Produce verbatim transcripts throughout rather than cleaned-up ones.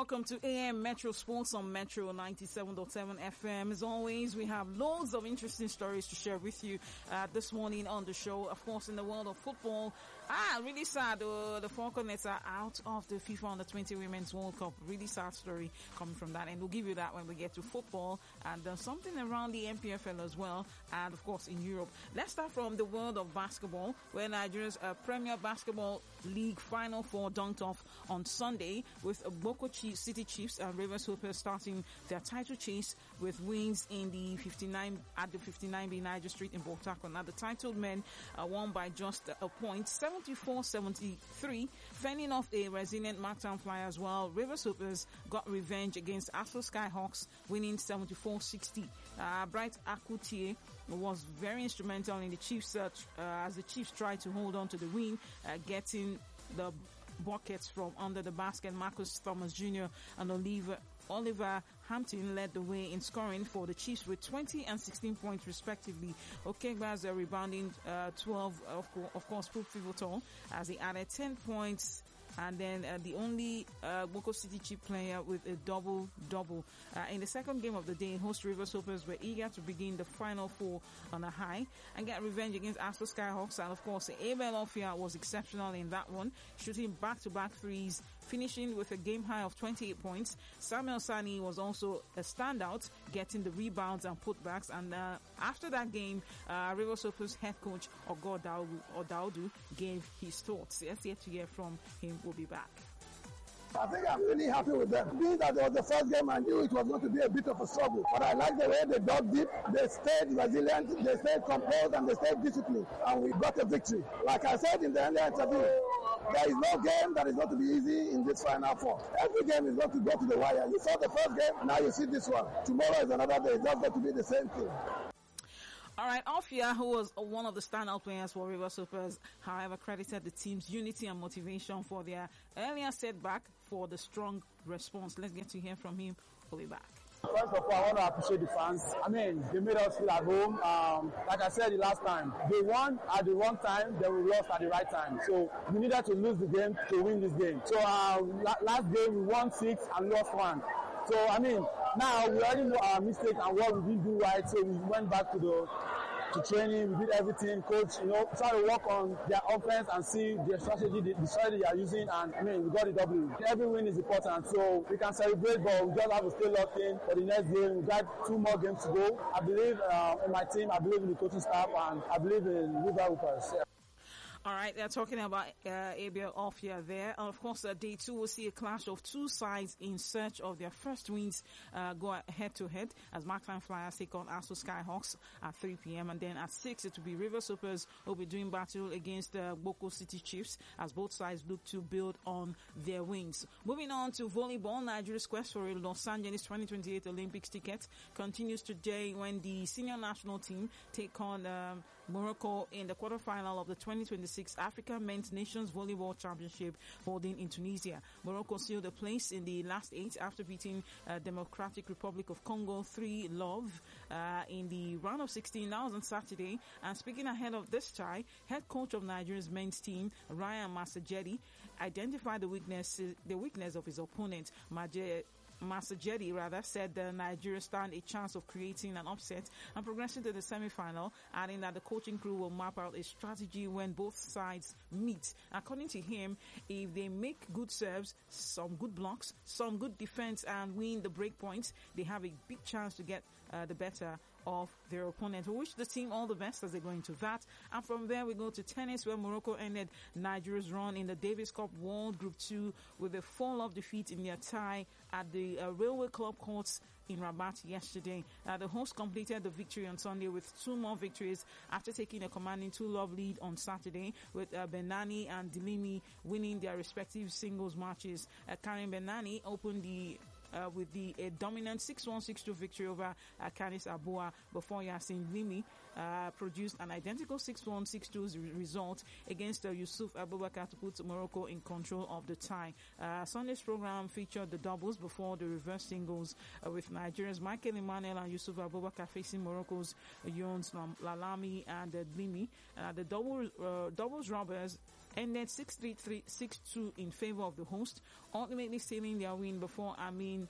welcome to A M Metro Sports on Metro ninety-seven point seven F M. As always, we have loads of interesting stories to share with you uh, this morning on the show. Of course, in the world of football, ah, really sad. Uh, the Falconets are out of the FIFA Under twenty Women's World Cup. Really sad story coming from that, and we'll give you that when we get to football and uh, something around the N P F L as well, and of course in Europe. Let's start from the world of basketball, where Nigeria's uh, Premier Basketball League Final Four dunked off on Sunday with Boko City Chiefs and Rivers Hoopers starting their title chase with wins in the fifty-nine at the fifty-nine B Niger Street in Botakon. Now the titled men uh, won by just a point, seventy-four seventy-three, fending off a resilient Marktown Flyer as well. Rivers Hoopers got revenge against Afro Skyhawks, winning seventy-four sixty. Uh, Bright Akutie was very instrumental in the Chiefs uh, uh, as the Chiefs tried to hold on to the win, uh, getting the buckets from under the basket. Marcus Thomas Junior and Oliver Oliver Hampton led the way in scoring for the Chiefs with twenty and sixteen points respectively. Okegba's uh, rebounding uh, twelve, of, co- of course, proved pivotal as he added ten points. And then uh, the only uh, Boko City Chief player with a double-double. Uh, in the second game of the day, host Rivers Hoopers were eager to begin the Final Four on a high and get revenge against Astro Skyhawks. And of course, Abel Ofia was exceptional in that one, shooting back-to-back threes, finishing with a game high of twenty-eight points. Samuel Sani was also a standout, getting the rebounds and putbacks. And uh, after that game, uh, Rivers Hoopers head coach Ogo Daudu gave his thoughts. Let's get to hear from him. We'll be back. I think I'm really happy with them. Being that it was the first game, I knew it was going to be a bit of a struggle. But I like the way they dug deep, they stayed resilient, they stayed composed, and they stayed disciplined. And we got a victory. Like I said in the earlier interview, there is no game that is going to be easy in this Final Four. Every game is going to go to the wire. You saw the first game, now you see this one. Tomorrow is another day. It's just going to be the same thing. All right, Ofia, who was one of the standout players for Rivers Hoopers, however, credited the team's unity and motivation for their earlier setback for the strong response. Let's get to hear from him. We'll be back. First of all, I want to appreciate the fans. I mean, they made us feel at home. Um, like I said the last time, they won at the wrong time, then we lost at the right time. So we needed to lose the game to win this game. So uh, la- last game we won six and lost one. So I mean, now we already know our mistake and what we didn't do right. So we went back to the to training. We did everything. Coach, you know, try to work on their offense and see their strategy, the, the strategy they are using. And I mean, we got the W. Every win is important, so we can celebrate, but we just have to stay locked in for the next game. We got two more games to go. I believe uh, in my team. I believe in the coaching staff, and I believe in River Hoopers. Yeah. All right, they're talking about uh, Abel Ofia there. And of course, uh, day two will see a clash of two sides in search of their first wins uh, go head to head as Markline Flyers take on Aso Skyhawks at three p.m. And then at six, it will be Rivers Hoopers who will be doing battle against the uh, Boko City Chiefs as both sides look to build on their wins. Moving on to volleyball, Nigeria's quest for a Los Angeles twenty twenty-eight Olympics ticket continues today when the senior national team take on um, Morocco in the quarterfinal of the twenty twenty-six Africa Men's Nations Volleyball Championship holding in Tunisia. Morocco sealed a place in the last eight after beating uh, Democratic Republic of Congo three love uh, in the round of sixteen. That was on Saturday. And speaking ahead of this tie, head coach of Nigeria's men's team, Ryan Masajedi, identified the weakness the weakness of his opponent, Maje Masajedi rather said that Nigeria stand a chance of creating an upset and progressing to the semi-final, adding that the coaching crew will map out a strategy when both sides meet. According to him, if they make good serves, some good blocks, some good defense and win the break points, they have a big chance to get uh, the better of their opponent. We wish the team all the best as they go into that. And from there we go to tennis, where Morocco ended Nigeria's run in the Davis Cup World Group two with a four love defeat in their tie at the uh, Railway Club courts in Rabat yesterday. Uh, the host completed the victory on Sunday with two more victories after taking a commanding two love lead on Saturday, with uh, Benani and Dilimi winning their respective singles matches. Uh, Karim Benani opened the Uh, with the uh, dominant six one six two victory over uh, Kanis Abua before Yasin Limi uh, produced an identical six one six two re- result against uh, Yusuf Abubakar to put Morocco in control of the tie. Uh, Sunday's program featured the doubles before the reverse singles uh, with Nigeria's Michael Emmanuel and Yusuf Abubakar facing Morocco's uh, Younes Lalami and uh, Limi. Uh, the double, uh, doubles robbers ended six three, six two in favor of the host, ultimately sealing their win before Amin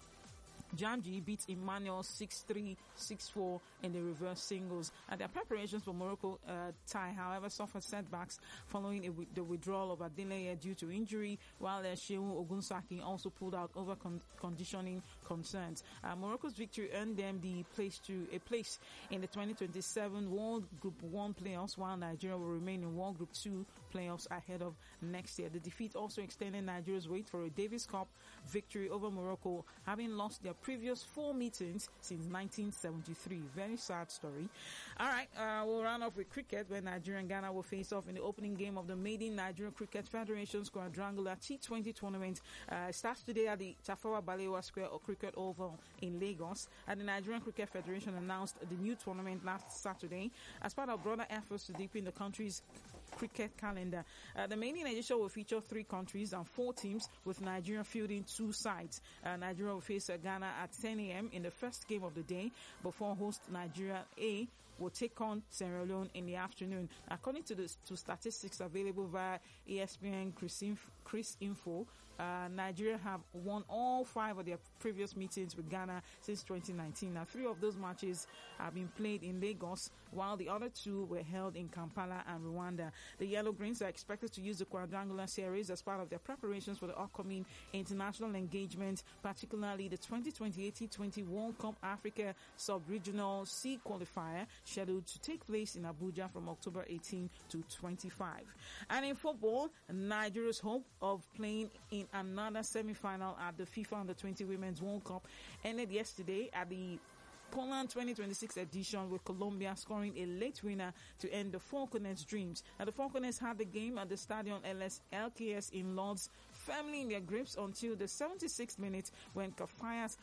Jamji beat Emmanuel six three, six four in the reverse singles. And their preparations for Morocco uh, tie, however, suffered setbacks following a, the withdrawal of Adeleye due to injury, while uh, Shehu Ogunsaki also pulled out over con- conditioning concerns. Uh, Morocco's victory earned them the place to a place in the twenty twenty-seven World Group one playoffs, while Nigeria will remain in World Group two playoffs ahead of next year. The defeat also extended Nigeria's wait for a Davis Cup victory over Morocco, having lost their previous four meetings since nineteen seventy-three. Very sad story. All right, uh, we'll round off with cricket, where Nigeria and Ghana will face off in the opening game of the maiden Nigerian Cricket Federation's quadrangular T twenty tournament. Uh, it starts today at the Tafawa Balewa Square or Cricket Oval in Lagos. And the Nigerian Cricket Federation announced the new tournament last Saturday as part of broader efforts to deepen the country's cricket calendar. Uh, the maiden edition will feature three countries and four teams, with Nigeria fielding two sides. Uh, Nigeria will face uh, Ghana at ten a.m. in the first game of the day, before host Nigeria A will take on Sierra Leone in the afternoon. According to the to statistics available via E S P N Chris, Inf- Chris Info, uh, Nigeria have won all five of their previous meetings with Ghana since twenty nineteen. Now, three of those matches have been played in Lagos, while the other two were held in Kampala and Rwanda. The Yellow Greens are expected to use the quadrangular series as part of their preparations for the upcoming international engagement, particularly the twenty twenty-eight T twenty World Cup Africa Sub-Regional C qualifier, scheduled to take place in Abuja from October eighteenth to twenty-fifth. And in football, Nigeria's hope of playing in another semi-final at the FIFA Under twenty Women's World Cup ended yesterday at the Poland twenty twenty-six edition, with Colombia scoring a late winner to end the Falconets' dreams. Now, the Falconets had the game at the Stadion L K S in Lords firmly in their grips until the seventy-sixth minute, when Kafayat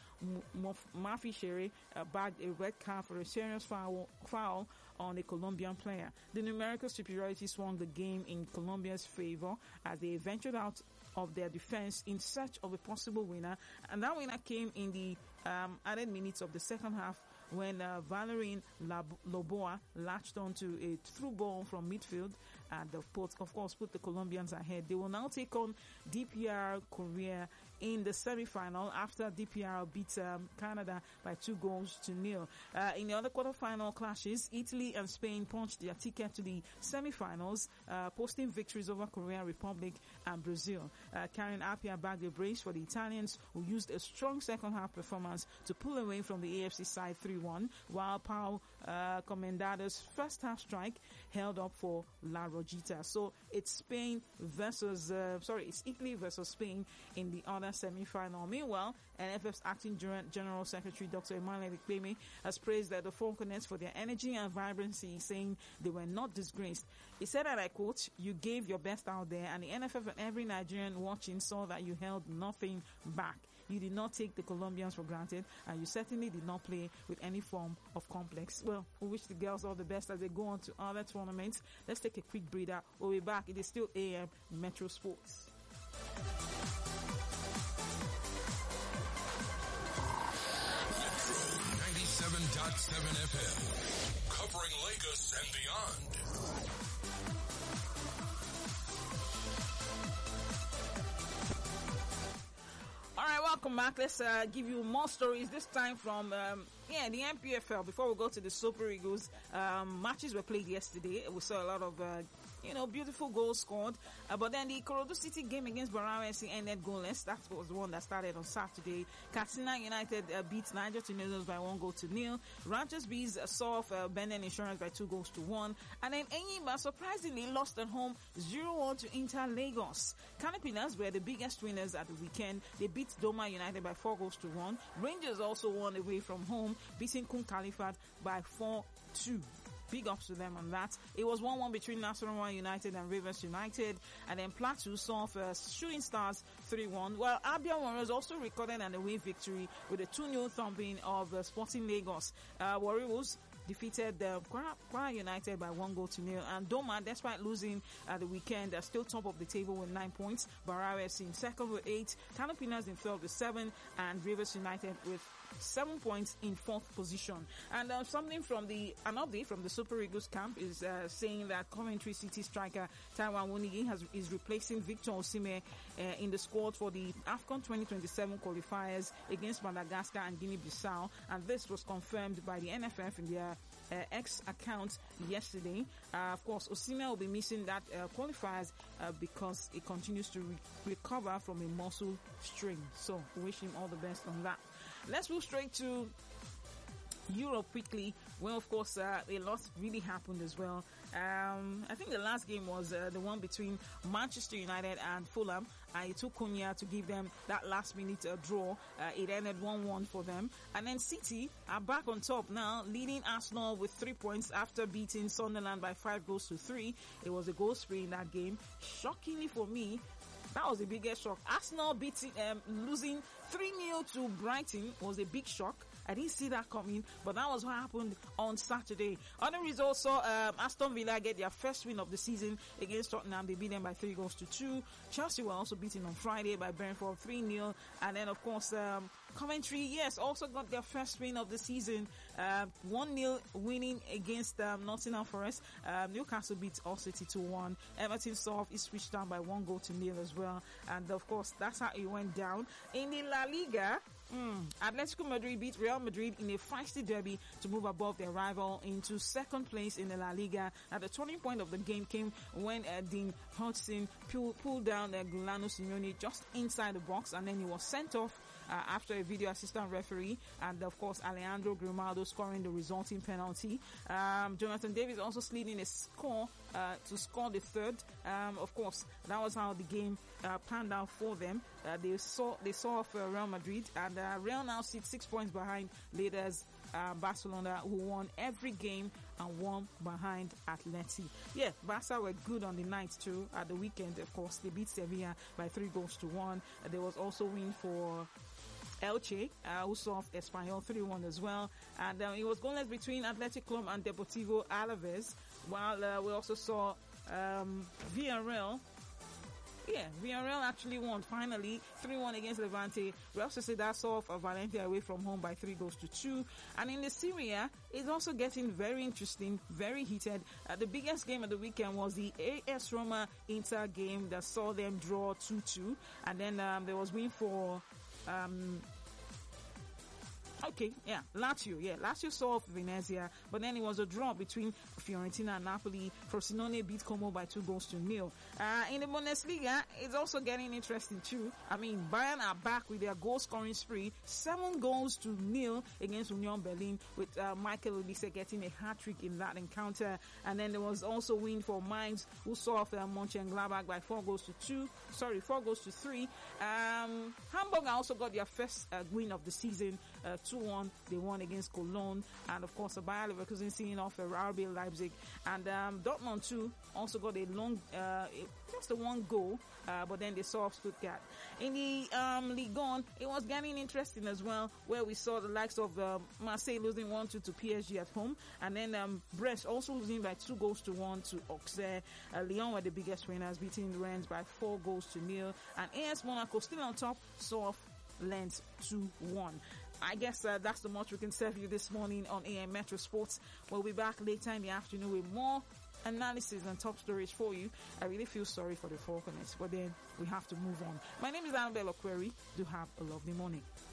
Mafishere uh, bagged a red card for a serious foul, foul on a Colombian player. The numerical superiority swung the game in Colombia's favor as they ventured out of their defense in search of a possible winner, and that winner came in the um, added minutes of the second half, when uh, Valerine Lab- Loboa latched onto a through ball from midfield and the put, of course, put the Colombians ahead. They will now take on D P R Korea in the semi-final after D P R beat um, Canada by two goals to nil. Uh, in the other quarter-final clashes, Italy and Spain punched their ticket to the semi-finals, uh, posting victories over Korean Republic and Brazil. Uh, Karen Appiah bagged a brace for the Italians, who used a strong second-half performance to pull away from the A F C side three one, while Pau uh, Comendado's first-half strike held up for La Rojita. So it's Spain versus, uh, sorry, it's Italy versus Spain in the other semi-final. Meanwhile, N F F's acting General Secretary Doctor Emmanuel Ikpeme has praised the Falconets for their energy and vibrancy, saying they were not disgraced. He said, and I quote, "You gave your best out there, and the N F F and every Nigerian watching saw that you held nothing back. You did not take the Colombians for granted, and you certainly did not play with any form of complex." Well, we wish the girls all the best as they go on to other tournaments. Let's take a quick breather. We'll be back. It is still A M Metro Sports. ninety-seven point seven F M, covering Lagos and beyond. All right, welcome back. Let's uh, give you more stories, this time from um, yeah the N P F L. Before we go to the Super Eagles, um, matches were played yesterday. We saw a lot of uh, you know beautiful goals scored, uh, but then the Ikorodu City game against Barawa F C ended goalless. That was the one that started on Saturday. Katsina United uh, beat Niger Tornadoes by one goal to nil. Ranchers Bees uh, saw off uh, Benin Insurance by two goals to one, and then Enyimba surprisingly lost at home zero one to Inter Lagos. Canopilas were the biggest winners at the weekend. They beat Doma United by four goals to one. Rangers also won away from home, beating Kun Khalifat by four two. Big ups to them on that. It was one one between Nasarawa United and Rivers United, and then Plateau saw first Shooting Stars three one, while Abia Warriors also recorded an away victory with a two nil thumping of uh, Sporting Lagos. Uh, Warriors defeated the Kwara, Kwara United by one goal to nil. And Doma, despite losing at the weekend, are still top of the table with nine points. Barawa F C in second with eight. Kano Pinas in third with seven. And Rivers United with seven points in fourth position. And uh, something from the, an update from the Super Eagles camp is uh, saying that Coventry City striker Taiwan Wonigi has, is replacing Victor Osimhen uh, in the squad for the AFCON twenty twenty-seven qualifiers against Madagascar and Guinea-Bissau. And this was confirmed by the N F F in their uh, X account yesterday. Uh, of course, Osimhen will be missing that uh, qualifiers uh, because he continues to re- recover from a muscle strain. So we wish him all the best on that. Let's move straight to Europe quickly. Well, of course, uh, a lot really happened as well. Um, I think the last game was uh, the one between Manchester United and Fulham. Uh, it took Konya to give them that last minute uh, draw. Uh, it ended one one for them. And then City are back on top now, leading Arsenal with three points after beating Sunderland by five goals to three. It was a goal spree in that game. Shockingly for me, that was the biggest shock. Arsenal beating, um, losing three nil to Brighton was a big shock. I didn't see that coming, but that was what happened on Saturday. Other results saw um, Aston Villa get their first win of the season against Tottenham. They beat them by three goals to two. Chelsea were also beaten on Friday by Brentford three nil. And then, of course, um, Coventry, yes, also got their first win of the season. Uh, one nil winning against um, Nottingham Forest. Um, Newcastle beat Hull City two one. Everton saw it switched down by one goal to nil as well. And, of course, that's how it went down. In the La Liga, Mm. Atletico Madrid beat Real Madrid in a feisty derby to move above their rival into second place in the La Liga. Now, the turning point of the game came when uh, Dean Hudson pull, pulled down uh, Giuliano Simeone just inside the box, and then he was sent off uh, after a video assistant referee, and of course Alejandro Grimaldo scoring the resulting penalty. Um, Jonathan Davis also sliding a score uh, to score the third. Um, of course, that was how the game uh, panned out for them. Uh, they saw they saw off uh, Real Madrid, and uh, Real now sits six points behind leaders uh, Barcelona, who won every game and won behind Atleti. Yeah, Barca were good on the night too. At the weekend, of course, they beat Sevilla by three goals to one. Uh, there was also win for Elche, uh, who saw off Espanyol three one as well. And uh, it was goalless between Athletic Club and Deportivo Alaves, while uh, we also saw um, Villarreal. Yeah, Villarreal actually won finally three one against Levante. Real Sociedad saw off Valencia away from home by three goals to two. And in the Serie A, it's also getting very interesting, very heated. Uh, the biggest game of the weekend was the A S Roma Inter game that saw them draw two two. And then um, there was win for Um, Okay, yeah, Lazio, yeah, Lazio saw off Venezia, but then it was a draw between Fiorentina and Napoli. Frosinone beat Como by two goals to nil. Uh, in the Bundesliga, it's also getting interesting too. I mean, Bayern are back with their goal scoring spree, seven goals to nil against Union Berlin, with uh, Michael Olise getting a hat-trick in that encounter. And then there was also win for Mainz, who saw off uh, Mönchengladbach by four goals to two, sorry, four goals to three. Um, Hamburg also got their first uh, win of the season, uh, two one. They won against Cologne, and of course, Bayer Leverkusen seeing off uh, R B Leipzig, and um, Dortmund too also got a long, uh, just a one goal, uh, but then they saw off Stuttgart. In the um, Ligue one, it was getting interesting as well, where we saw the likes of um, Marseille losing one two to P S G at home, and then um, Brest also losing by two goals to one to Auxerre. Uh, Lyon were the biggest winners, beating Rennes by four goals to nil, and A S Monaco still on top, saw off Lens two one. I guess uh, that's the much we can serve you this morning on A M Metro Sports. We'll be back later in the afternoon with more analysis and top stories for you. I really feel sorry for the Falconers, but then we have to move on. My name is Annabelle Okweri. Do have a lovely morning.